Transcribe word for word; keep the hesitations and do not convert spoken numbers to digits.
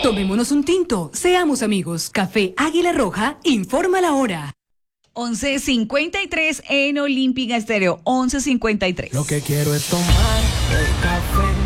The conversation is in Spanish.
Tomémonos un tinto, seamos amigos. Café Águila Roja, informa la hora. once cincuenta y tres en Olímpica Estéreo, once cincuenta y tres. Lo que quiero es tomar el café